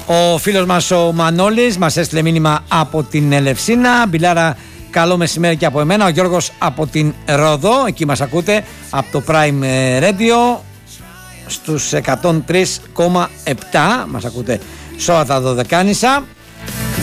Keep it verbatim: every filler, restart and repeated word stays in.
Ο φίλος μας ο Μανώλης μας έστειλε μήνυμα από την Ελευσίνα. Μπιλάρα, καλό μεσημέρι και από εμένα. Ο Γιώργος από την Ρόδο, εκεί μας ακούτε από το Prime Radio στους εκατόν τρία κόμμα επτά, μας ακούτε σε όλα τα Δωδεκάνησα.